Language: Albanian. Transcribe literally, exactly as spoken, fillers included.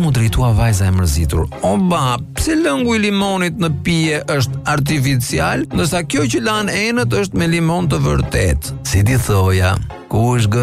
u drejtua vajza e mërzitur. O ba, pse lëngu i limonit në pije është artificial, ndërsa kjo që lan enët është me limon të vërtet? Si ti thoja, ku është